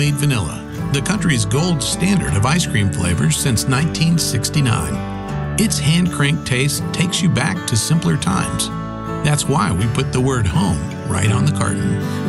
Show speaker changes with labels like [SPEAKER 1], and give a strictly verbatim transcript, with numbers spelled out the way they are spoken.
[SPEAKER 1] homemade vanilla, the country's gold standard of ice cream flavors since nineteen sixty-nine. Its hand-cranked taste takes you back to simpler times. That's why we put the word home right on the carton.